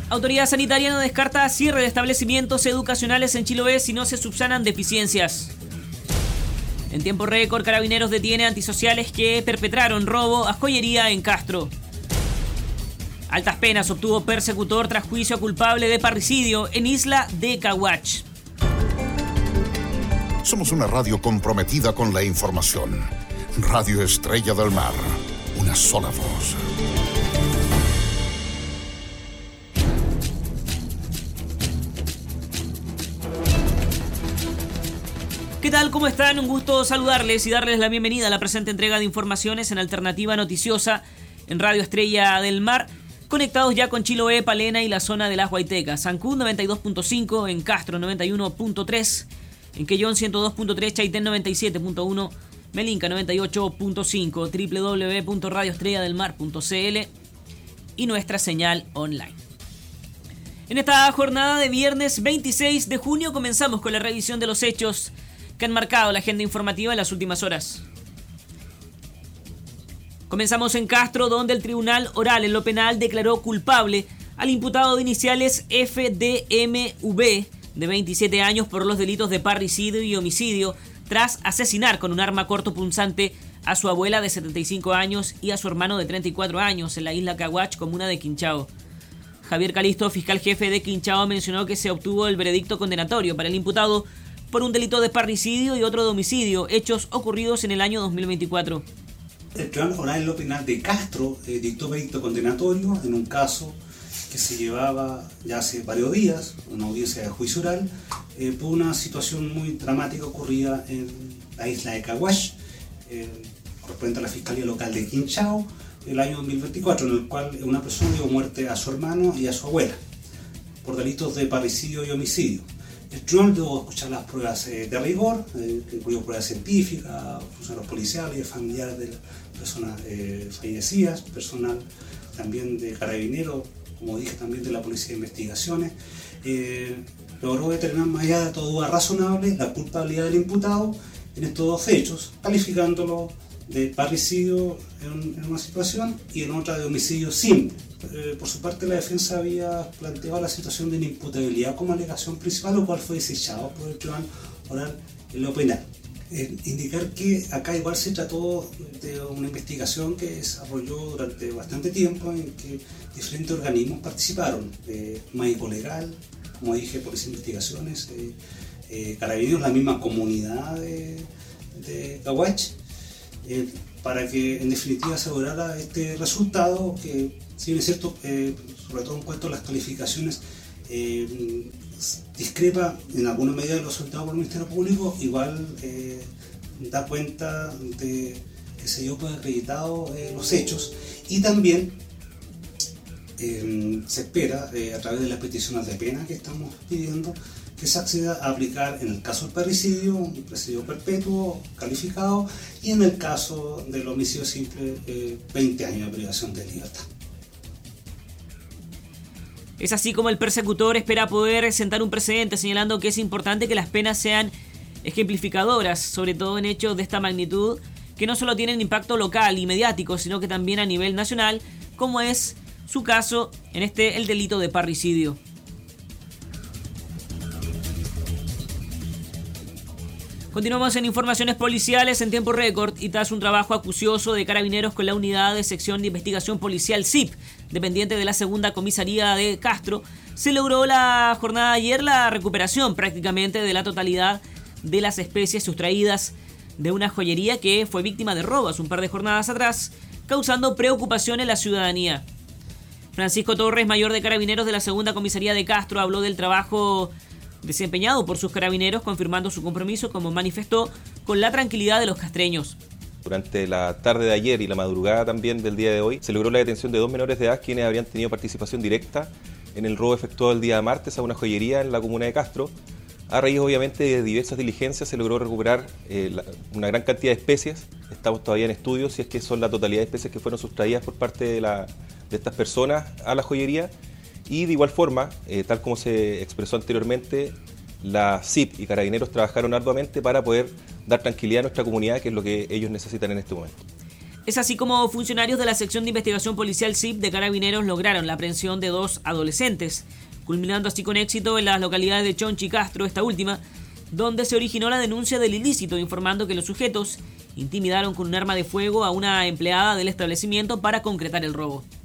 Autoridad sanitaria no descarta cierre de establecimientos educacionales en Chiloé si no se subsanan deficiencias. En tiempo récord, Carabineros detiene antisociales que perpetraron robo a joyería en Castro. Altas penas obtuvo persecutor tras juicio culpable de parricidio en isla de Caguach. Somos una radio comprometida con la información. Radio Estrella del Mar. Una sola voz. ¿Qué tal? ¿Cómo están? Un gusto saludarles y darles la bienvenida a la presente entrega de informaciones en Alternativa Noticiosa en Radio Estrella del Mar. Conectados ya con Chiloé, Palena y la zona de las Huaytecas. Ancud 92.5, en Castro 91.3, en Quellón 102.3, Chaitén 97.1, Melinca 98.5, www.radioestrelladelmar.cl y nuestra señal online. En esta jornada de viernes 26 de junio comenzamos con la revisión de los hechos que han marcado la agenda informativa en las últimas horas. Comenzamos en Castro, donde el Tribunal Oral en lo Penal declaró culpable al imputado de iniciales FDMV, de 27 años, por los delitos de parricidio y homicidio, tras asesinar con un arma cortopunzante a su abuela de 75 años y a su hermano de 34 años en la isla Caguach, comuna de Quinchao. Javier Calisto, fiscal jefe de Quinchao, mencionó que se obtuvo el veredicto condenatorio para el imputado por un delito de parricidio y otro de homicidio, hechos ocurridos en el año 2024. El Tribunal Oral en lo Penal de Castro dictó veredicto condenatorio en un caso que se llevaba ya hace varios días, una audiencia de juicio oral, por una situación muy dramática ocurrida en la isla de Caguach, correspondiente a la Fiscalía Local de Quinchao, el año 2024, en el cual una persona dio muerte a su hermano y a su abuela, por delitos de parricidio y homicidio. El tribunal debo escuchar las pruebas de rigor, que incluyen pruebas científicas, funcionarios policiales, familiares de las personas fallecidas, personal también de Carabineros, como dije, también de la Policía de Investigaciones. Logró determinar, más allá de toda duda razonable, la culpabilidad del imputado en estos dos hechos, calificándolo de parricidio en una situación y en otra de homicidio simple. Por su parte, la defensa había planteado la situación de inimputabilidad como alegación principal, lo cual fue desechado por el Tribunal Oral en lo Penal. Indicar que acá igual se trató de una investigación que desarrolló durante bastante tiempo, en que diferentes organismos participaron, Médico Legal, como dije, Policía de Investigaciones, Carabineros, la misma comunidad de Caguach, para que en definitiva se lograra este resultado que, si bien es cierto, sobre todo en cuanto a las calificaciones, discrepa en alguna medida de lo solicitado por el Ministerio Público, igual da cuenta de que se dio por acreditado los hechos, y también se espera, a través de las peticiones de pena que estamos pidiendo, que se acceda a aplicar, en el caso del parricidio, un presidio perpetuo calificado, y en el caso del homicidio simple, 20 años de privación de libertad. Es así como el persecutor espera poder sentar un precedente, señalando que es importante que las penas sean ejemplificadoras, sobre todo en hechos de esta magnitud, que no solo tienen impacto local y mediático, sino que también a nivel nacional, como es su caso en el delito de parricidio. Continuamos en informaciones policiales en tiempo récord y tras un trabajo acucioso de Carabineros con la Unidad de Sección de Investigación Policial SIP, dependiente de la segunda comisaría de Castro, se logró la jornada de ayer la recuperación prácticamente de la totalidad de las especies sustraídas de una joyería que fue víctima de robos un par de jornadas atrás, causando preocupación en la ciudadanía. Francisco Torres, mayor de Carabineros de la segunda comisaría de Castro, habló del trabajo desempeñado por sus carabineros, confirmando su compromiso, como manifestó, con la tranquilidad de los castreños. Durante la tarde de ayer y la madrugada también del día de hoy, se logró la detención de 2 menores de edad quienes habrían tenido participación directa en el robo efectuado el día martes a una joyería en la comuna de Castro. A raíz, obviamente, de diversas diligencias se logró recuperar una gran cantidad de especies. Estamos todavía en estudio si es que son la totalidad de especies que fueron sustraídas por parte de estas personas a la joyería. Y de igual forma, tal como se expresó anteriormente, la SIP y Carabineros trabajaron arduamente para poder dar tranquilidad a nuestra comunidad, que es lo que ellos necesitan en este momento. Es así como funcionarios de la sección de investigación policial SIP de Carabineros lograron la aprehensión de 2 adolescentes, culminando así con éxito en las localidades de Chonchi y Castro, esta última, donde se originó la denuncia del ilícito, informando que los sujetos intimidaron con un arma de fuego a una empleada del establecimiento para concretar el robo.